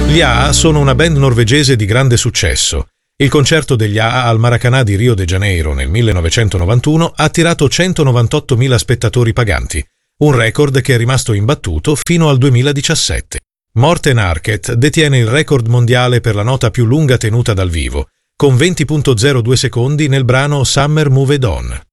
Gli A.A. sono una band norvegese di grande successo. Il concerto degli A.A. al Maracanã di Rio de Janeiro nel 1991 ha attirato 198.000 spettatori paganti, un record che è rimasto imbattuto fino al 2017. Morten Harket detiene il record mondiale per la nota più lunga tenuta dal vivo, con 20.02 secondi nel brano Summer Moved On.